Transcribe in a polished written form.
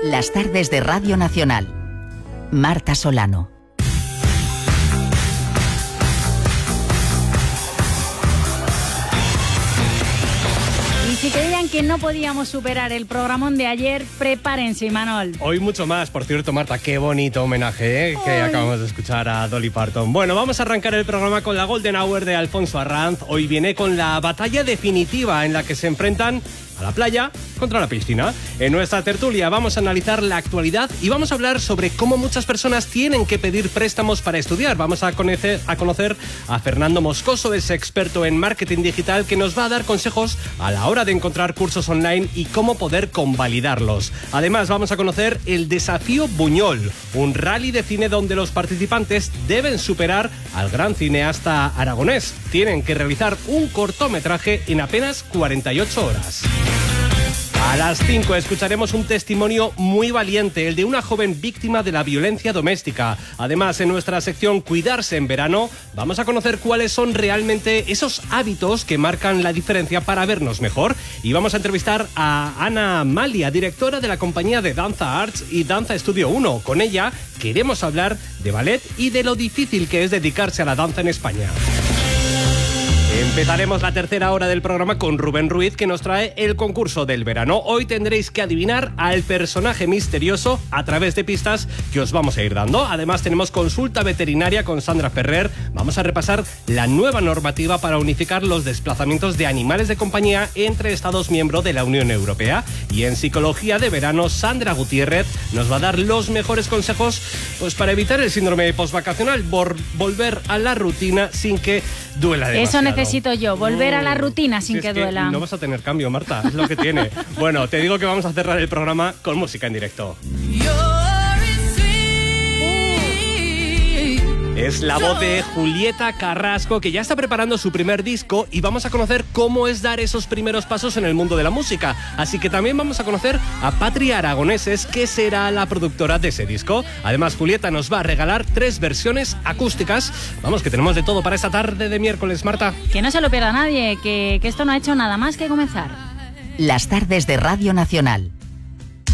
Las tardes de Radio Nacional. Marta Solano. Y si creían que no podíamos superar el programón de ayer, prepárense, Imanol. Hoy mucho más. Por cierto, Marta, qué bonito homenaje que acabamos de escuchar a Dolly Parton. Bueno, vamos a arrancar el programa con la Golden Hour de Alfonso Arranz. Hoy viene con la batalla definitiva en la que se enfrentan a la playa contra la piscina. En nuestra tertulia vamos a analizar la actualidad y vamos a hablar sobre cómo muchas personas tienen que pedir préstamos para estudiar. Vamos a conocer a Fernando Moscoso, es experto en marketing digital, que nos va a dar consejos a la hora de encontrar cursos online y cómo poder convalidarlos. Además, vamos a conocer el Desafío Buñol, un rally de cine donde los participantes deben superar al gran cineasta aragonés. Tienen que realizar un cortometraje en apenas 48 horas. A las 5 escucharemos un testimonio muy valiente, el de una joven víctima de la violencia doméstica. Además, en nuestra sección Cuidarse en verano, vamos a conocer cuáles son realmente esos hábitos que marcan la diferencia para vernos mejor. Y vamos a entrevistar a Ana Malia, directora de la compañía de Danza Arts y Danza Estudio 1. Con ella queremos hablar de ballet y de lo difícil que es dedicarse a la danza en España. Empezaremos la tercera hora del programa con Rubén Ruiz, que nos trae el concurso del verano. Hoy tendréis que adivinar al personaje misterioso a través de pistas que os vamos a ir dando. Además, tenemos consulta veterinaria con Sandra Ferrer. Vamos a repasar la nueva normativa para unificar los desplazamientos de animales de compañía entre Estados miembros de la Unión Europea. Y en psicología de verano, Sandra Gutiérrez nos va a dar los mejores consejos para evitar el síndrome postvacacional, volver a la rutina sin que duela demasiado. Eso necesito yo, volver a la rutina sin que duela. No vas a tener cambio, Marta, es lo que tiene. Bueno, te digo que vamos a cerrar el programa con música en directo. Es la voz de Julieta Carrasco, que ya está preparando su primer disco, y vamos a conocer cómo es dar esos primeros pasos en el mundo de la música. Así que también vamos a conocer a Patria Aragoneses, que será la productora de ese disco. Además, Julieta nos va a regalar 3 versiones acústicas. Vamos, que tenemos de todo para esta tarde de miércoles, Marta. Que no se lo pierda nadie, que esto no ha hecho nada más que comenzar. Las tardes de Radio Nacional.